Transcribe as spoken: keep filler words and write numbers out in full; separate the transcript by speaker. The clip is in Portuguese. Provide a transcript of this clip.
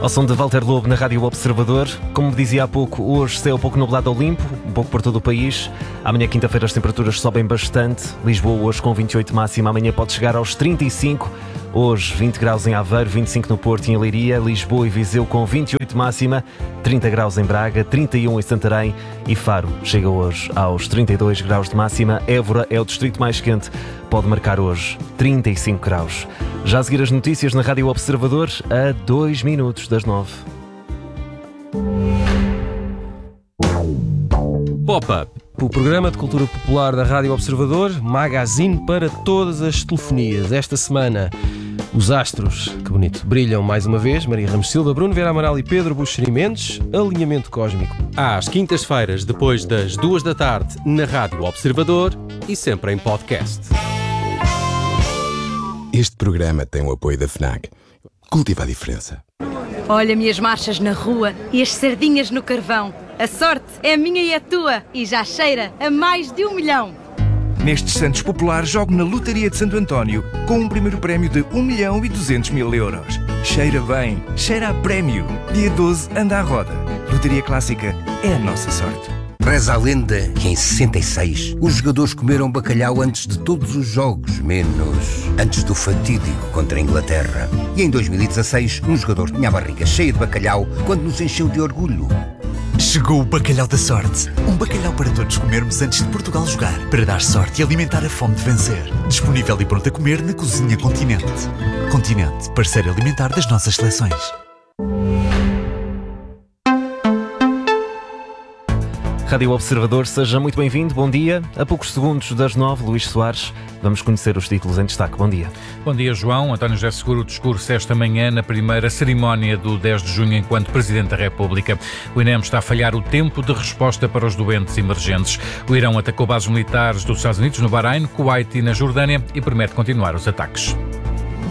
Speaker 1: Ao som de Walter Lobo na Rádio Observador. Como dizia há pouco, hoje céu pouco nublado ao limpo, um pouco por todo o país. Amanhã, quinta-feira, as temperaturas sobem bastante. Lisboa hoje com vinte e oito máxima, amanhã pode chegar aos trinta e cinco. Hoje vinte graus em Aveiro, vinte e cinco no Porto e em Leiria. Lisboa e Viseu com vinte e oito máxima, trinta graus em Braga, trinta e um em Santarém e Faro chega hoje aos trinta e dois graus de máxima. Évora é o distrito mais quente, pode marcar hoje trinta e cinco graus. Já a seguir as notícias na Rádio Observador a dois minutos das nove.
Speaker 2: Pop-up, o programa de cultura popular da Rádio Observador, magazine para todas as telefonias. Esta semana, os astros, que bonito, brilham mais uma vez. Maria Ramos Silva, Bruno Vera Amaral e Pedro Buxeri Mendes. Alinhamento cósmico.
Speaker 3: Às quintas-feiras, depois das duas da tarde, na Rádio Observador e sempre em podcast.
Speaker 4: Este programa tem o apoio da FNAC. Cultiva a diferença.
Speaker 5: Olha-me as marchas na rua e as sardinhas no carvão. A sorte é minha e é tua e já cheira a mais de um milhão.
Speaker 6: Nestes Santos Populares jogo na Lotaria de Santo António com um primeiro prémio de um milhão e duzentos mil euros. Cheira bem, cheira a prémio. Dia doze anda à roda. Lotaria Clássica é a nossa sorte.
Speaker 7: Reza a lenda que em sessenta e seis os jogadores comeram bacalhau antes de todos os jogos, menos antes do fatídico contra a Inglaterra. E em dois mil e dezasseis um jogador tinha a barriga cheia de bacalhau quando nos encheu de orgulho.
Speaker 8: Chegou o bacalhau da sorte. Um bacalhau para todos comermos antes de Portugal jogar, para dar sorte e alimentar a fome de vencer. Disponível e pronto a comer na Cozinha Continente. Continente, parceiro alimentar das nossas seleções.
Speaker 1: Rádio Observador, seja muito bem-vindo, bom dia. A poucos segundos das nove, Luís Soares, vamos conhecer os títulos em destaque. Bom dia.
Speaker 9: Bom dia, João. António José Seguro, o discurso esta manhã na primeira cerimónia do dez de junho enquanto Presidente da República. O INEM está a falhar o tempo de resposta para os doentes emergentes. O Irão atacou bases militares dos Estados Unidos no Bahrein, Kuwait e na Jordânia e promete continuar os ataques.